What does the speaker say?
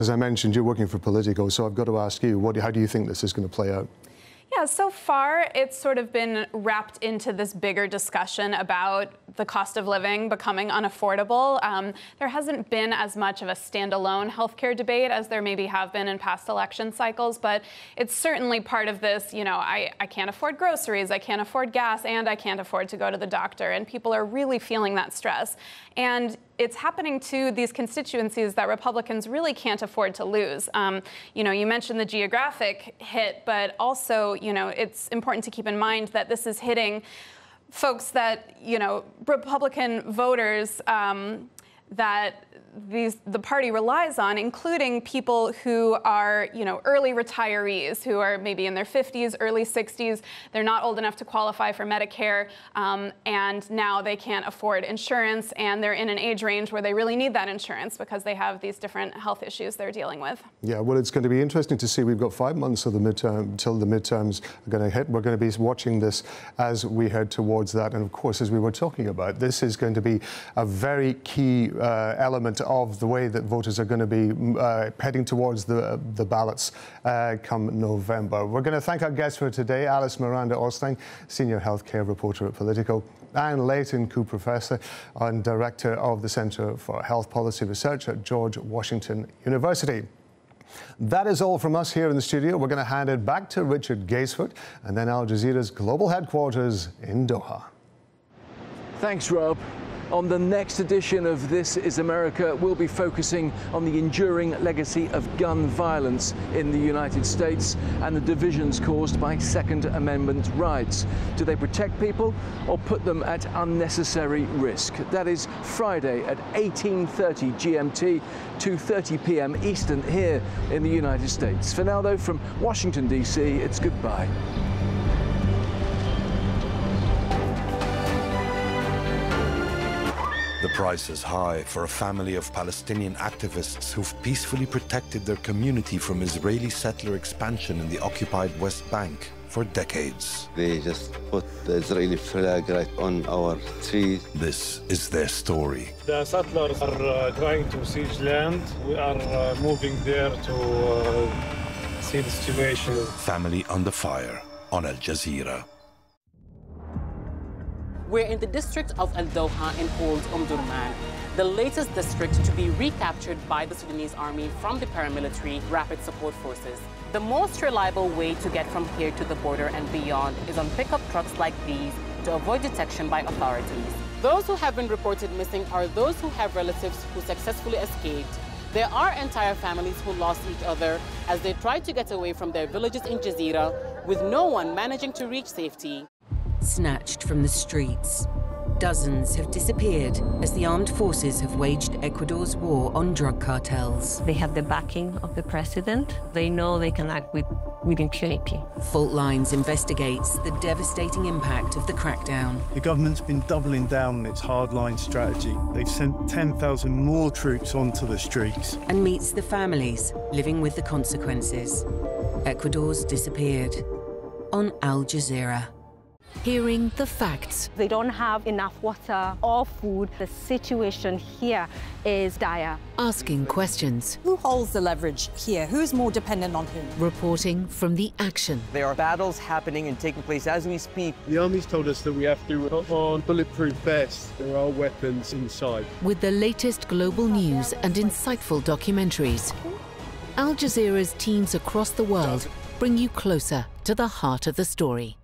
As I mentioned, you're working for Politico, so I've got to ask you, how do you think this is going to play out? Yeah, so far it's sort of been wrapped into this bigger discussion about the cost of living becoming unaffordable. There hasn't been as much of a standalone healthcare debate as there maybe have been in past election cycles, but it's certainly part of this, you know, I can't afford groceries, I can't afford gas, and I can't afford to go to the doctor, and people are really feeling that stress. And it's happening to these constituencies that Republicans really can't afford to lose. You know, you mentioned the geographic hit, but also, you know, it's important to keep in mind that this is hitting folks that, you know, Republican voters that the party relies on, including people who are, you know, early retirees, who are maybe in their 50s, early 60s. They're not old enough to qualify for Medicare, and now they can't afford insurance, and they're in an age range where they really need that insurance because they have these different health issues they're dealing with. Yeah, well, it's going to be interesting to see. We've got 5 months of the midterm till the midterms are going to hit. We're going to be watching this as we head towards that, and of course, as we were talking about, this is going to be a very key element of the way that voters are going to be heading towards the ballots come November. We're going to thank our guests for today, Alice Miranda Oosting, Senior Healthcare Reporter at Politico, and Leighton Koo, Professor and Director of the Centre for Health Policy Research at George Washington University. That is all from us here in the studio. We're going to hand it back to Richard Gaisford and then Al Jazeera's global headquarters in Doha. Thanks, Rob. On the next edition of This is America, we'll be focusing on the enduring legacy of gun violence in the United States and the divisions caused by Second Amendment rights. Do they protect people or put them at unnecessary risk? That is Friday at 18:30 GMT, 2:30 p.m. Eastern here in the United States. For now, though, from Washington, D.C., it's goodbye. The price is high for a family of Palestinian activists who've peacefully protected their community from Israeli settler expansion in the occupied West Bank for decades. They just put the Israeli flag right on our street. This is their story. The settlers are trying to siege land. We are moving there to see the situation. Family under fire on Al Jazeera. We're in the district of Al Doha in Old Durman, the latest district to be recaptured by the Sudanese army from the paramilitary Rapid Support Forces. The most reliable way to get from here to the border and beyond is on pickup trucks like these to avoid detection by authorities. Those who have been reported missing are those who have relatives who successfully escaped. There are entire families who lost each other as they tried to get away from their villages in Jazeera, with no one managing to reach safety. Snatched from the streets, dozens have disappeared as the armed forces have waged Ecuador's war on drug cartels. They have the backing of the president. They know they can act with impunity. Fault Lines investigates the devastating impact of the crackdown. The government's been doubling down on its hardline strategy. They've sent 10,000 more troops onto the streets. And meets the families living with the consequences. Ecuador's disappeared on Al Jazeera. Hearing the facts. They don't have enough water or food. The situation here is dire. Asking questions. Who holds the leverage here? Who's more dependent on whom? Reporting from the action. There are battles happening and taking place as we speak. The army's told us that we have to put on bulletproof vests. There are weapons inside. With the latest global news and insightful documentaries, Al Jazeera's teams across the world bring you closer to the heart of the story.